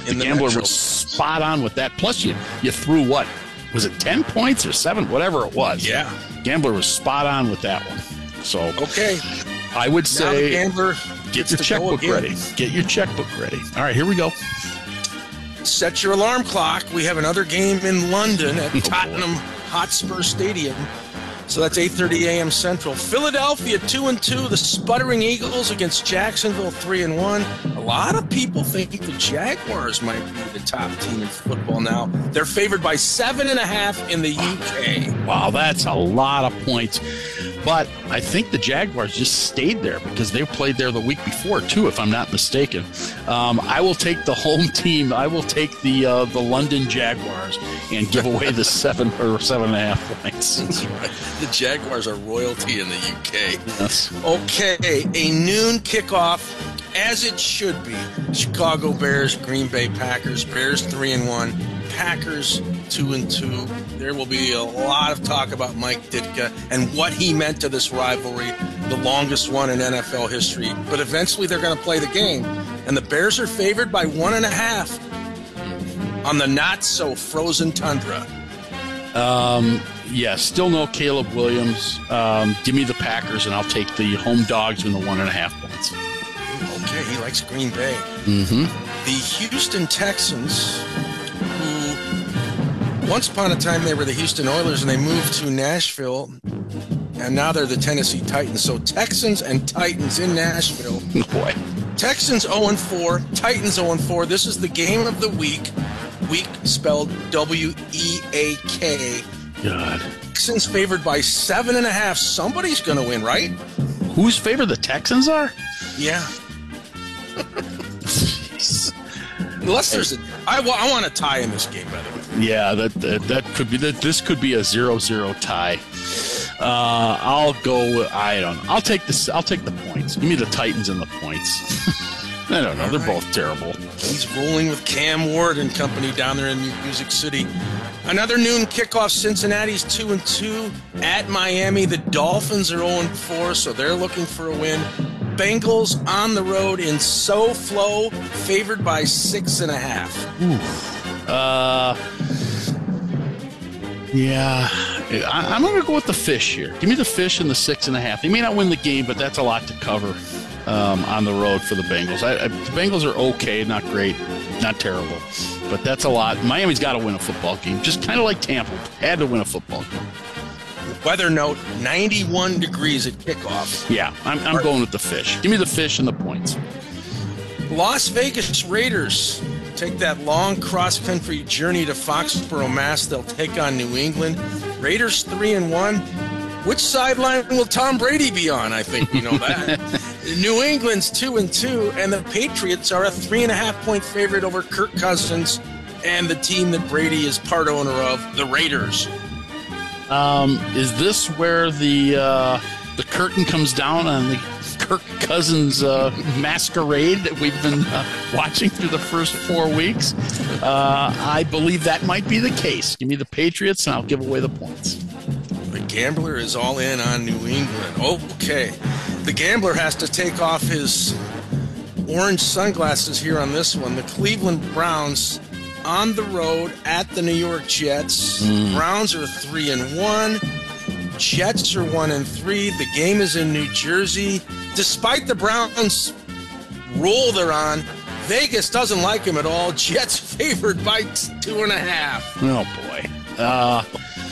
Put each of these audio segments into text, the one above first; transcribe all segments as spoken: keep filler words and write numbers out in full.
the, the Gambler Metro. Was spot on with that. Plus, you, you threw what? Was it ten points or seven? Whatever it was. Yeah. Gambler was spot on with that one. So, okay. I would say now the Gambler get your checkbook ready. Get your checkbook ready. All right, here we go. Set your alarm clock. We have another game in London at oh, Tottenham boy. Hotspur Stadium. So that's eight thirty a.m. Central. Philadelphia two and two. The Sputtering Eagles against Jacksonville three and one. A lot of people think the Jaguars might be the top team in football now. They're favored by seven and a half in the U K. Wow, that's a lot of points. But I think the Jaguars just stayed there because they played there the week before too, if I'm not mistaken. Um, I will take the home team. I will take the uh, the London Jaguars and give away the seven or seven and a half points. That's right. The Jaguars are royalty in the U K. Yes. Okay, a noon kickoff, as it should be. Chicago Bears, Green Bay Packers. Bears three and one. Packers two and two. There will be a lot of talk about Mike Ditka and what he meant to this rivalry, the longest one in N F L history. But eventually they're going to play the game, and the Bears are favored by one and a half on the not so frozen tundra. Um, yeah, still no Caleb Williams. Um, give me the Packers, and I'll take the home dogs in the one and a half points. Okay, he likes Green Bay. Mm-hmm. The Houston Texans, who once upon a time they were the Houston Oilers, and they moved to Nashville, and now they're the Tennessee Titans. So Texans and Titans in Nashville. Boy. Texans oh and four, Titans oh and four. This is the game of the week. Week spelled W E A K. God. Texans favored by seven and a half. Somebody's going to win, right? Whose favor the Texans are? Yeah. Unless there's a, I, I want a tie in this game, by the way. Yeah, that that, that could be that. This could be a zero zero tie. Uh, I'll go. I don't know. I'll take this. I'll take the points. Give me the Titans and the points. I don't know. All They're right. both terrible. He's rolling with Cam Ward and company down there in Music City. Another noon kickoff. Cincinnati's two and two at Miami. The Dolphins are oh and four, so they're looking for a win. Bengals on the road in SoFlo, favored by six and a half. Ooh. Uh, yeah, I, I'm going to go with the fish here. Give me the fish and the six and a half. They may not win the game, but that's a lot to cover um, on the road for the Bengals. I, I, the Bengals are okay, not great, not terrible, but that's a lot. Miami's got to win a football game, just kind of like Tampa had to win a football game. Weather note, ninety-one degrees at kickoff. Yeah, I'm, I'm going with the fish. Give me the fish and the points. Las Vegas Raiders take that long cross-country journey to Foxborough, Mass. They'll take on New England. Raiders three and one. Which sideline will Tom Brady be on? I think we know that. New England's two and two, and the Patriots are a three and a half point favorite over Kirk Cousins and the team that Brady is part owner of, the Raiders. Um, is this where the uh, the curtain comes down on the Kirk Cousins uh, masquerade that we've been uh, watching through the first four weeks? Uh, I believe that might be the case. Give me the Patriots, and I'll give away the points. The Gambler is all in on New England. Okay. The Gambler has to take off his orange sunglasses here on this one. The Cleveland Browns on the road at the New York Jets. Mm. Browns are three and one. Jets are one and three. The game is in New Jersey. Despite the Browns' roll they're on, Vegas doesn't like him at all. Jets favored by two and a half. Oh boy. Uh,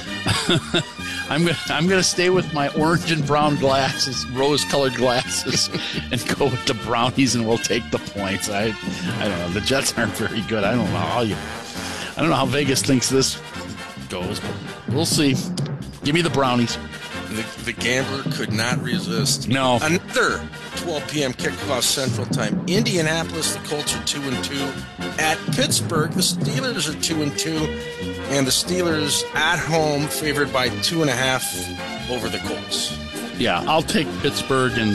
I'm gonna I'm gonna stay with my orange and brown glasses, rose-colored glasses, and go with the Brownies, and we'll take the points. I I don't know. The Jets aren't very good. I don't know how you. I don't know how Vegas thinks this goes, but we'll see. Give me the Brownies. The, the Gambler could not resist. No. Another twelve p.m. kickoff Central Time. Indianapolis, the Colts are two and two. At Pittsburgh, the Steelers are two and two, and the Steelers at home favored by two and a half over the Colts. Yeah, I'll take Pittsburgh, and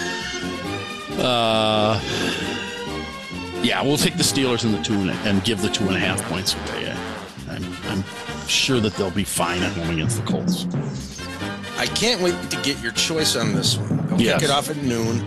uh, yeah, we'll take the Steelers and the two and, and give the two and a half points away. I'm, I'm sure that they'll be fine at home against the Colts. I can't wait to get your choice on this one. They'll yes. kick it off at noon.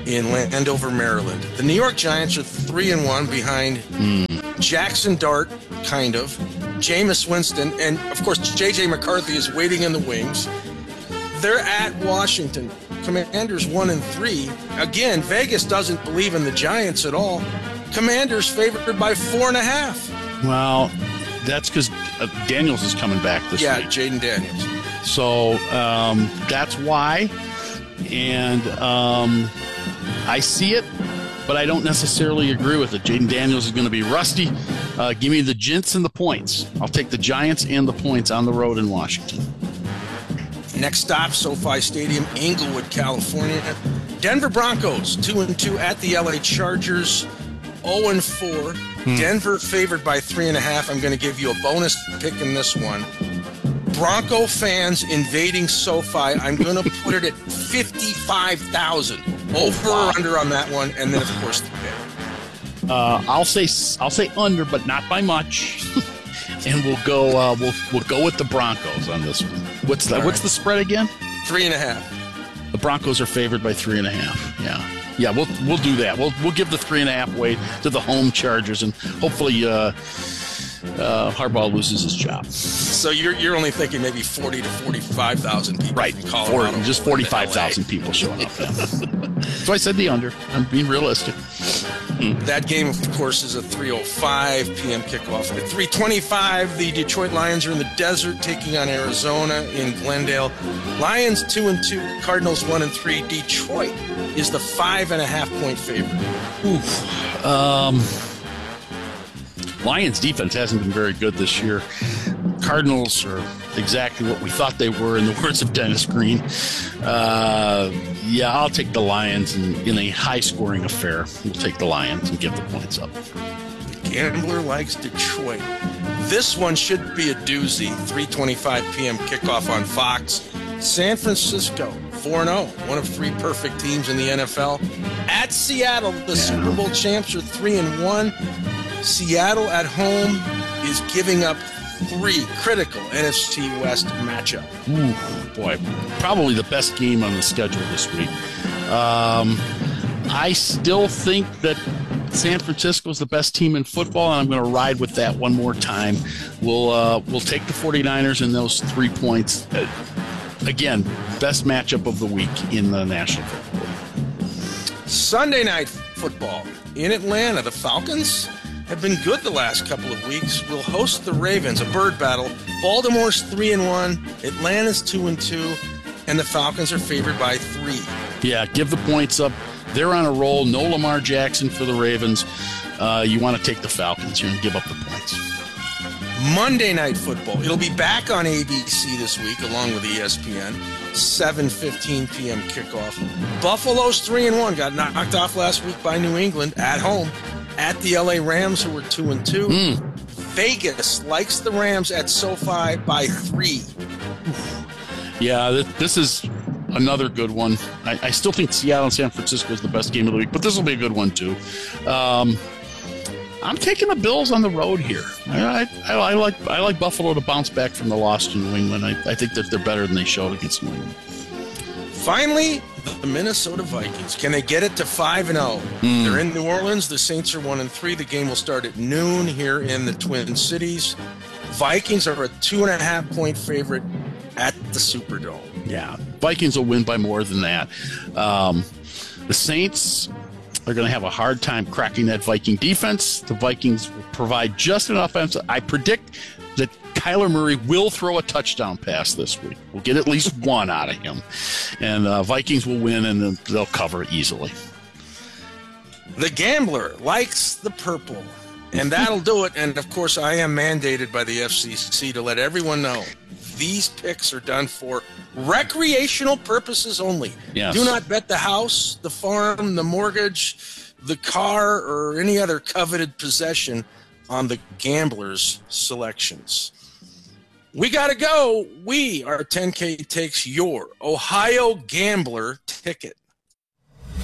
in Landover, Maryland. The New York Giants are three and one behind mm. Jackson Dart, kind of, Jameis Winston, and of course J J McCarthy is waiting in the wings. They're at Washington. Commanders one and three. Again, Vegas doesn't believe in the Giants at all. Commanders favored by four and a half. Well, that's because uh, Daniels is coming back this yeah, week. Yeah, Jaden Daniels. So um, that's why. And um, I see it, but I don't necessarily agree with it. Jaden Daniels is going to be rusty. Uh, give me the Gents and the points. I'll take the Giants and the points on the road in Washington. Next stop, SoFi Stadium, Inglewood, California. Denver Broncos, two and two at the L A Chargers, zero and four. Hmm. Denver favored by three and a half. I'm going to give you a bonus pick in this one. Bronco fans invading SoFi. I'm going to put it at fifty-five thousand. Over wow. or under on that one, and then of course the pick. Uh, I'll say I'll say under, but not by much. And we'll go uh, we'll we'll go with the Broncos on this one. What's the, what's right. the spread again? Three and a half. The Broncos are favored by three and a half. Yeah, yeah. We'll we'll do that. We'll we'll give the three and a half weight to the home Chargers, and hopefully uh, uh, Harbaugh loses his job. So you're you're only thinking maybe forty to forty-five thousand people, right? From Colorado, Four, just forty-five thousand people showing up. So I said the under. I'm being realistic. Mm. That game, of course, is a three oh five p.m. kickoff. At three twenty-five, the Detroit Lions are in the desert taking on Arizona in Glendale. Lions two and two, Cardinals one and three. Detroit is the five and a half point favorite. Oof. Um, Lions defense hasn't been very good this year. Cardinals are exactly what we thought they were, in the words of Dennis Green. Uh, yeah, I'll take the Lions in, in a high-scoring affair. We'll take the Lions and give the points up. The Gambler likes Detroit. This one should be a doozy. three twenty-five p.m. kickoff on Fox. San Francisco, four and oh, one of three perfect teams in the N F L. At Seattle, the yeah. Super Bowl champs are three and one. Seattle at home is giving up three critical N F C West matchup. Ooh, boy, probably the best game on the schedule this week. Um, I still think that San Francisco is the best team in football, and I'm going to ride with that one more time. We'll uh, we'll take the 49ers in those three points. Uh, again, best matchup of the week in the National Football. Sunday night football in Atlanta. The Falcons have been good the last couple of weeks. We'll host the Ravens, a bird battle. Baltimore's three and one, Atlanta's two and two, and the Falcons are favored by three. Yeah, give the points up. They're on a roll. No Lamar Jackson for the Ravens. Uh, you want to take the Falcons here and give up the points. Monday Night Football. It'll be back on A B C this week, along with E S P N. seven fifteen p.m. kickoff. Buffalo's three and one. Got knocked off last week by New England at home. At the L A Rams, who were two and two. Mm. Vegas likes the Rams at SoFi by three. Yeah, this is another good one. I, I still think Seattle and San Francisco is the best game of the week, but this will be a good one too. Um, I'm taking the Bills on the road here. I, I, I like I like Buffalo to bounce back from the loss to New England. I, I think that they're better than they showed against New England. Finally, the Minnesota Vikings. Can they get it to five and oh? Mm. They're in New Orleans. The Saints are one and three. The game will start at noon here in the Twin Cities. Vikings are a two and a half point favorite at the Superdome. Yeah, Vikings will win by more than that. Um, the Saints are going to have a hard time cracking that Viking defense. The Vikings will provide just enough offense. I predict that Kyler Murray will throw a touchdown pass this week. We'll get at least one out of him. And uh, Vikings will win, and they'll cover easily. The Gambler likes the purple, and that'll do it. And, of course, I am mandated by the F C C to let everyone know these picks are done for recreational purposes only. Yes. Do not bet the house, the farm, the mortgage, the car, or any other coveted possession on the Gambler's selections. We got to go. We are ten K takes your Ohio Gambler ticket.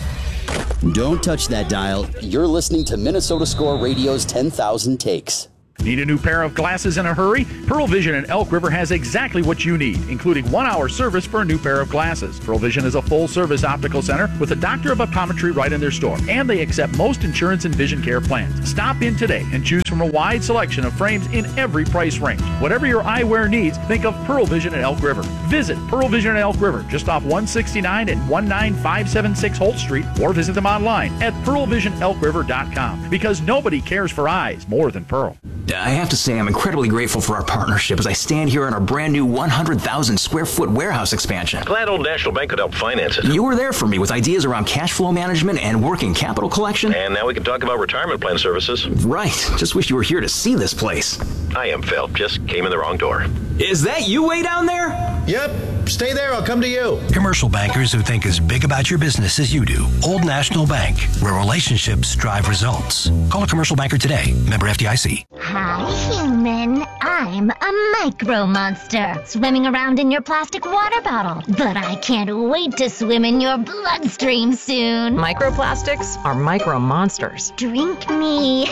Don't touch that dial. You're listening to Minnesota Score Radio's ten thousand Takes. Need a new pair of glasses in a hurry? Pearl Vision in Elk River has exactly what you need, including one-hour service for a new pair of glasses. Pearl Vision is a full-service optical center with a doctor of optometry right in their store, and they accept most insurance and vision care plans. Stop in today and choose from a wide selection of frames in every price range. Whatever your eyewear needs, think of Pearl Vision in Elk River. Visit Pearl Vision in Elk River, just off one sixty-nine and one nine five seven six Holt Street, or visit them online at pearl vision elk river dot com, because nobody cares for eyes more than Pearl. I have to say I'm incredibly grateful for our partnership as I stand here in our brand new one hundred thousand square foot warehouse expansion. Glad Old National Bank could help finance it. You were there for me with ideas around cash flow management and working capital collection. And now we can talk about retirement plan services. Right. Just wish you were here to see this place. I am Phil. Just came in the wrong door. Is that you way down there? Yep. Stay there. I'll come to you. Commercial bankers who think as big about your business as you do. Old National Bank, where relationships drive results. Call a commercial banker today. Member F D I C. Hi, human. I'm a micro monster swimming around in your plastic water bottle. But I can't wait to swim in your bloodstream soon. Microplastics are micro monsters. Drink me.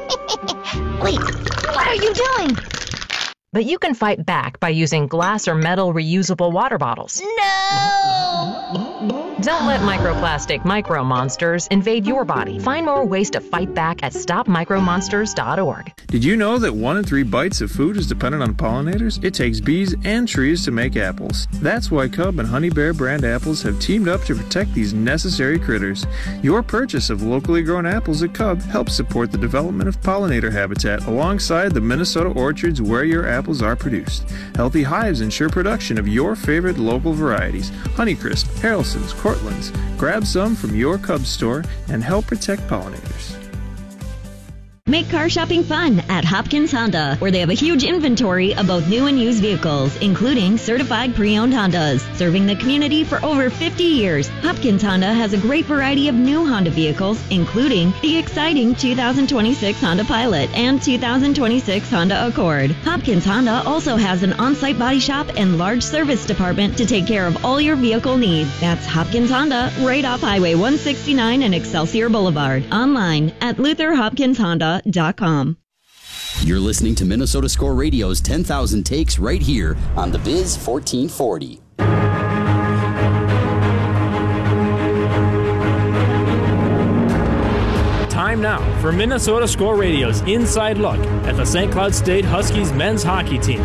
Wait, what are you doing? But you can fight back by using glass or metal reusable water bottles. No! Don't let microplastic micro monsters invade your body. Find more ways to fight back at stop micro monsters dot org. Did you know that one in three bites of food is dependent on pollinators? It takes bees and trees to make apples. That's why Cub and Honey Bear brand apples have teamed up to protect these necessary critters. Your purchase of locally grown apples at Cub helps support the development of pollinator habitat alongside the Minnesota orchards where your apples are produced. Healthy hives ensure production of your favorite local varieties. Honeycrisp, Harrelson's, Cortland's. Grab some from your Cub store and help protect pollinators. Make car shopping fun at Hopkins Honda, where they have a huge inventory of both new and used vehicles, including certified pre-owned Hondas. Serving the community for over fifty years, Hopkins Honda has a great variety of new Honda vehicles, including the exciting two thousand twenty-six Honda Pilot and two thousand twenty-six Honda Accord. Hopkins Honda also has an on-site body shop and large service department to take care of all your vehicle needs. That's Hopkins Honda, right off Highway one sixty-nine and Excelsior Boulevard. Online at luther hopkins honda dot com. You're listening to Minnesota Score Radio's ten thousand Takes right here on the Biz fourteen forty. Time now for Minnesota Score Radio's inside look at the Saint Cloud State Huskies men's hockey team.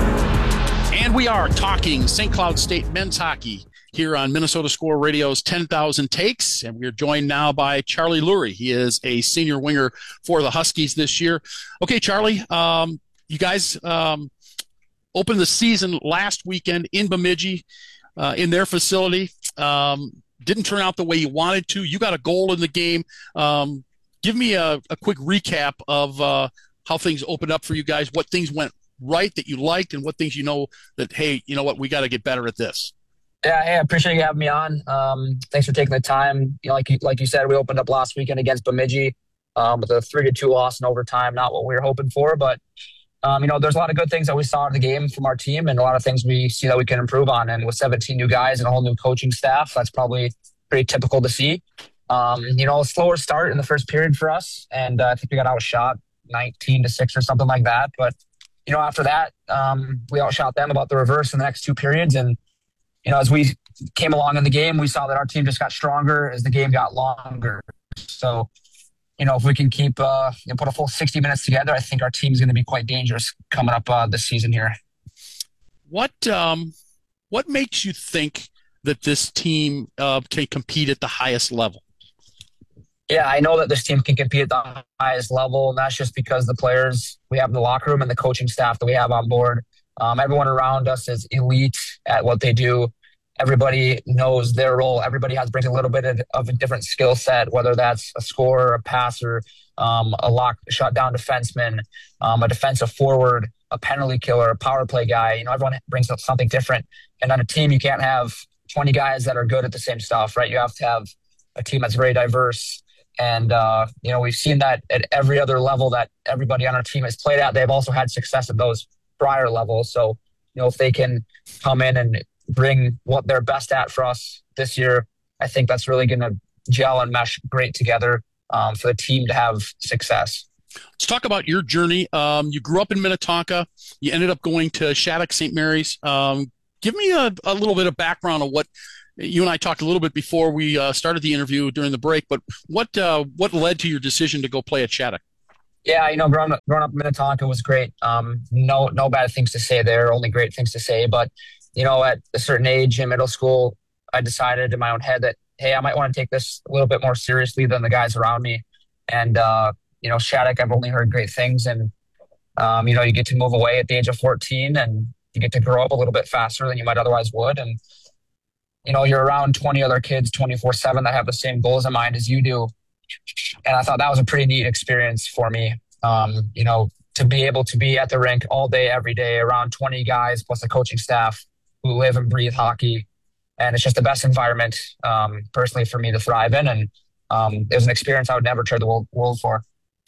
And we are talking Saint Cloud State men's hockey here on Minnesota Score Radio's ten thousand Takes, and we're joined now by Charlie Lurie. He is a senior winger for the Huskies this year. Okay, Charlie, um, you guys um, opened the season last weekend in Bemidji, uh, in their facility. Um, didn't turn out the way you wanted to. You got a goal in the game. Um, give me a, a quick recap of uh, how things opened up for you guys, what things went right that you liked, and what things you know that, hey, you know what, we got to get better at this. Yeah, hey, I appreciate you having me on. Um, thanks for taking the time. You know, like you, like you said, we opened up last weekend against Bemidji um, with a three to two loss in overtime. Not what we were hoping for, but um, you know, there's a lot of good things that we saw in the game from our team, and a lot of things we see that we can improve on. And with seventeen new guys and a whole new coaching staff, that's probably pretty typical to see. Um, you know, a slower start in the first period for us, and uh, I think we got outshot nineteen to six or something like that. But you know, after that, um, we outshot them about the reverse in the next two periods, and you know, as we came along in the game, we saw that our team just got stronger as the game got longer. So, you know, if we can keep uh, you know, put a full sixty minutes together, I think our team's going to be quite dangerous coming up uh, this season here. What um, what makes you think that this team uh, can compete at the highest level? Yeah, I know that this team can compete at the highest level, and that's just because the players we have in the locker room and the coaching staff that we have on board. Um, everyone around us is elite at what they do. Everybody knows their role. Everybody has brings a little bit of, of a different skill set, whether that's a scorer, a passer, um, a lock shot down defenseman, um, a defensive forward, a penalty killer, a power play guy. You know, everyone brings up something different. And on a team, you can't have twenty guys that are good at the same stuff, right? You have to have a team that's very diverse. And, uh, you know, we've seen that at every other level that everybody on our team has played at. They've also had success at those prior levels. So, you know, if they can come in and bring what they're best at for us this year, I think that's really going to gel and mesh great together um, for the team to have success. Let's talk about your journey. Um, you grew up in Minnetonka. You ended up going to Shattuck Saint Mary's. Um, give me a, a little bit of background of what you and I talked a little bit before we uh, started the interview during the break, but what uh, what led to your decision to go play at Shattuck? Yeah, you know, growing up, growing up in Minnetonka was great. Um, no, no bad things to say there, only great things to say. But, you know, at a certain age in middle school, I decided in my own head that, hey, I might want to take this a little bit more seriously than the guys around me. And, uh, you know, Shattuck, I've only heard great things. And, um, you know, you get to move away at the age of fourteen and you get to grow up a little bit faster than you might otherwise would. And, you know, you're around twenty other kids twenty-four seven that have the same goals in mind as you do. And I thought that was a pretty neat experience for me, um, you know, to be able to be at the rink all day, every day, around twenty guys plus the coaching staff who live and breathe hockey. And it's just the best environment, um, personally, for me to thrive in. And um, it was an experience I would never trade the world, world for.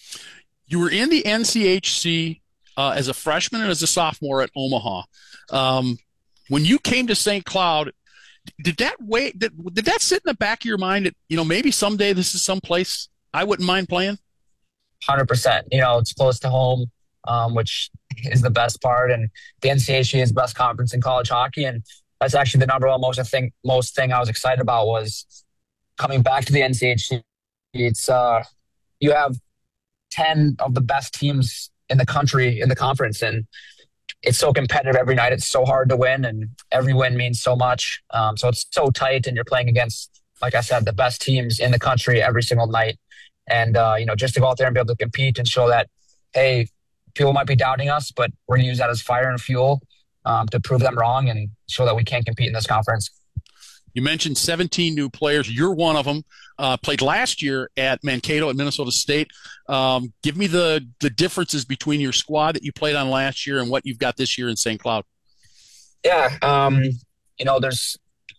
You were in the N C H C uh, as a freshman and as a sophomore at Omaha. Um, when you came to Saint Cloud, Did that wait? Did, did that sit in the back of your mind that, you know, maybe someday this is someplace I wouldn't mind playing? one hundred percent. You know, it's close to home, um, which is the best part. And the N C H C is the best conference in college hockey. And that's actually the number one most thing, most thing I was excited about was coming back to the N C H C. It's uh, you have ten of the best teams in the country in the conference. And it's so competitive every night. It's so hard to win, and every win means so much. Um, so it's so tight, and you're playing against, like I said, the best teams in the country every single night. And, uh, you know, just to go out there and be able to compete and show that, hey, people might be doubting us, but we're going to use that as fire and fuel um, to prove them wrong and show that we can compete in this conference. You mentioned seventeen new players. You're one of them. Uh, played last year at Mankato at Minnesota State. Um, give me the the differences between your squad that you played on last year and what you've got this year in Saint Cloud. Yeah, um, you know, there's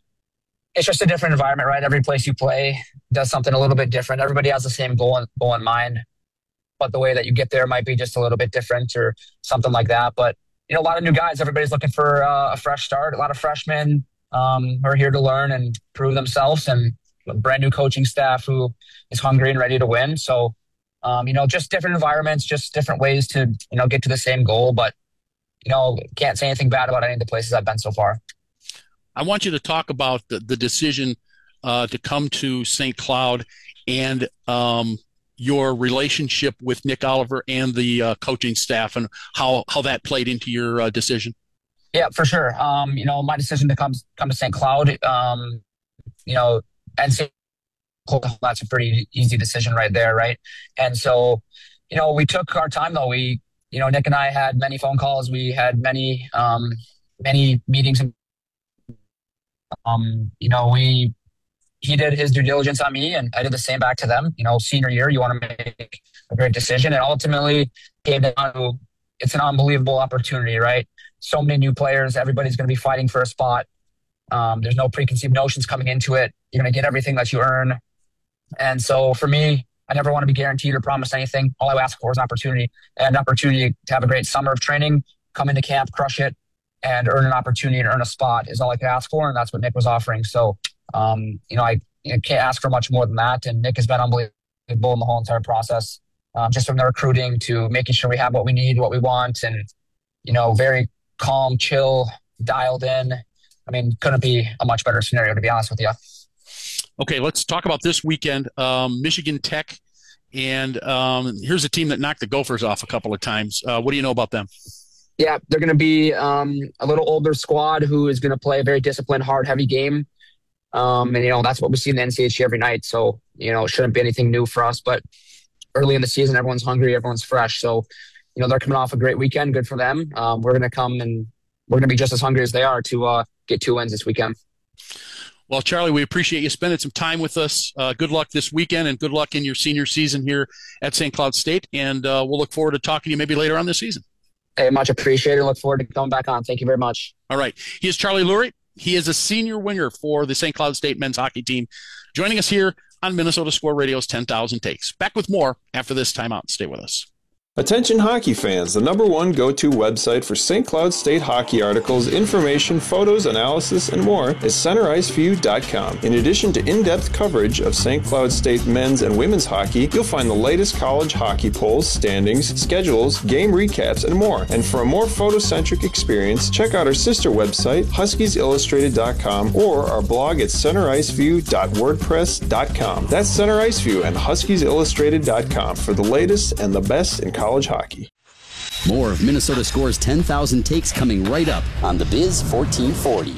it's just a different environment, right? Every place you play does something a little bit different. Everybody has the same goal in, goal in mind, but the way that you get there might be just a little bit different or something like that. But, you know, a lot of new guys. Everybody's looking for uh, a fresh start. A lot of freshmen um, are here to learn and prove themselves, and a brand new coaching staff who is hungry and ready to win. So, um, you know, just different environments, just different ways to, you know, get to the same goal. But, you know, can't say anything bad about any of the places I've been so far. I want you to talk about the, the decision uh, to come to Saint Cloud and um, your relationship with Nick Oliver and the uh, coaching staff, and how, how that played into your uh, decision. Yeah, for sure. Um, you know, my decision to come come to Saint Cloud, um, you know, and Saint Cloud, that's a pretty easy decision right there, right? And so, you know, we took our time though. We, you know, Nick and I had many phone calls. We had many, um, many meetings. Um, you know, we he did his due diligence on me, and I did the same back to them. You know, senior year, you want to make a great decision, and ultimately came down to it's an unbelievable opportunity, right? So many new players. Everybody's going to be fighting for a spot. Um, there's no preconceived notions coming into it. You're going to get everything that you earn. And so for me, I never want to be guaranteed or promised anything. All I ask for is an opportunity, and an opportunity to have a great summer of training, come into camp, crush it, and earn an opportunity and earn a spot is all I could ask for. And that's what Nick was offering. So, um, you know, I, I can't ask for much more than that. And Nick has been unbelievable in the whole entire process, um, just from the recruiting to making sure we have what we need, what we want. And, you know, very calm, chill, dialed in. I mean, couldn't be a much better scenario, to be honest with you. Okay, let's talk about this weekend. Um, Michigan Tech, and um, here's a team that knocked the Gophers off a couple of times. Uh, what do you know about them? Yeah, they're going to be um, a little older squad who is going to play a very disciplined, hard, heavy game. Um, and, you know, that's what we see in the N C H C every night. So, you know, it shouldn't be anything new for us. But early in the season, everyone's hungry, everyone's fresh. So, you know, they're coming off a great weekend. Good for them. Um, we're going to come and we're going to be just as hungry as they are to uh, get two wins this weekend. Well, Charlie, we appreciate you spending some time with us. Uh, good luck this weekend, and good luck in your senior season here at Saint Cloud State. And uh, we'll look forward to talking to you maybe later on this season. Hey, much appreciated. Look forward to coming back on. Thank you very much. All right. He is Charlie Lurie. He is a senior winger for the Saint Cloud State men's hockey team, joining us here on Minnesota Score Radio's ten thousand Takes. Back with more after this timeout. Stay with us. Attention hockey fans, the number one go-to website for Saint Cloud State hockey articles, information, photos, analysis, and more is center ice view dot com. In addition to in-depth coverage of Saint Cloud State men's and women's hockey, you'll find the latest college hockey polls, standings, schedules, game recaps, and more. And for a more photocentric experience, check out our sister website, huskies illustrated dot com, or our blog at center ice view dot wordpress dot com. That's Center Iceview and huskies illustrated dot com for the latest and the best in college hockey. More of Minnesota Score's ten thousand takes coming right up on the Biz fourteen forty.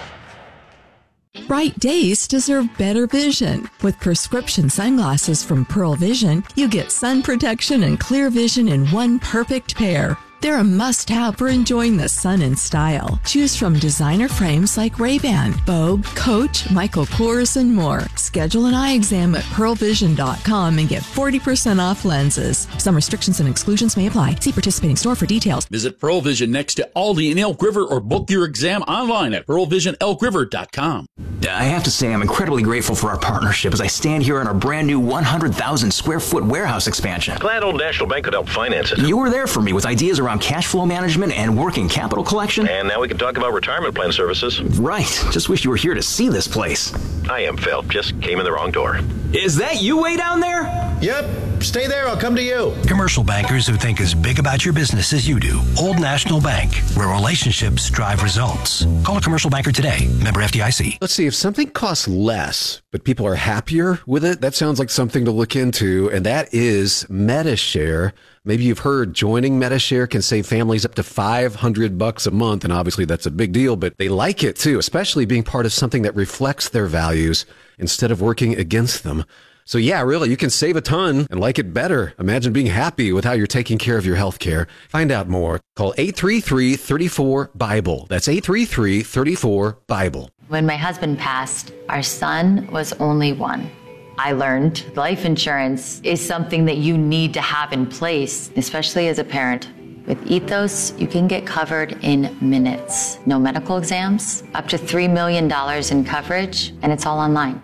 Bright days deserve better vision. With prescription sunglasses from Pearl Vision, you get sun protection and clear vision in one perfect pair. They're a must-have for enjoying the sun in style. Choose from designer frames like Ray-Ban, Vogue, Coach, Michael Kors, and more. Schedule an eye exam at pearl vision dot com and get forty percent off lenses. Some restrictions and exclusions may apply. See participating store for details. Visit Pearl Vision next to Aldi in Elk River or book your exam online at pearl vision elk river dot com. I have to say I'm incredibly grateful for our partnership as I stand here in our brand new one hundred thousand square foot warehouse expansion. Glad Old National Bank could help finance it. You were there for me with ideas around cash flow management and working capital collection. And now we can talk about retirement plan services. Right. Just wish you were here to see this place. I am Phil. Just came in the wrong door. Is that you way down there? Yep. Stay there. I'll come to you. Commercial bankers who think as big about your business as you do. Old National Bank, where relationships drive results. Call a commercial banker today. Member F D I C. Let's see, if something costs less, but people are happier with it, that sounds like something to look into, and that is MediShare. Maybe you've heard joining MediShare can save families up to five hundred bucks a month, and obviously that's a big deal, but they like it too, especially being part of something that reflects their values instead of working against them. So yeah, really, you can save a ton and like it better. Imagine being happy with how you're taking care of your health care. Find out more. Call eight three three, three four, BIBLE. That's eight three three, three four, BIBLE. When my husband passed, our son was only one. I learned life insurance is something that you need to have in place, especially as a parent. With Ethos, you can get covered in minutes. No medical exams, up to three million dollars in coverage, and it's all online.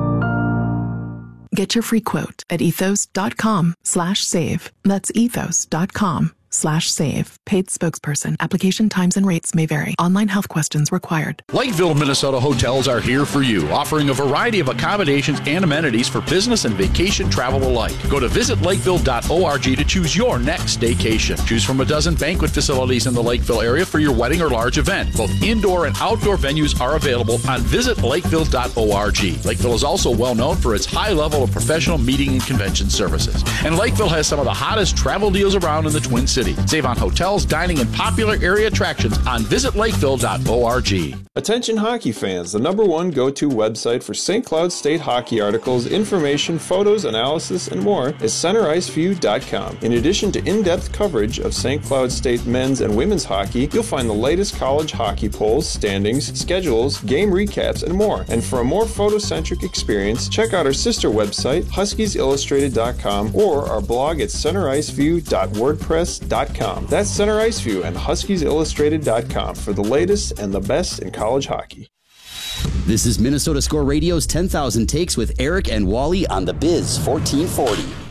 Get your free quote at ethos.com slash save. That's ethos.com slash save. Paid spokesperson. Application times and rates may vary. Online health questions required. Lakeville, Minnesota hotels are here for you, offering a variety of accommodations and amenities for business and vacation travel alike. Go to visit lakeville dot org to choose your next staycation. Choose from a dozen banquet facilities in the Lakeville area for your wedding or large event. Both indoor and outdoor venues are available on visit lakeville dot org. Lakeville is also well known for its high level of professional meeting and convention services. And Lakeville has some of the hottest travel deals around in the Twin Cities. Save on hotels, dining, and popular area attractions on visit lakeville dot org. Attention hockey fans, the number one go-to website for Saint Cloud State hockey articles, information, photos, analysis, and more is center ice view dot com. In addition to in-depth coverage of Saint Cloud State men's and women's hockey, you'll find the latest college hockey polls, standings, schedules, game recaps, and more. And for a more photocentric experience, check out our sister website, huskies illustrated dot com, or our blog at center ice view dot wordpress dot com. That's Center Iceview and huskies illustrated dot com for the latest and the best in college hockey. This is Minnesota Score Radio's ten thousand Takes with Eric and Wally on the Biz fourteen forty.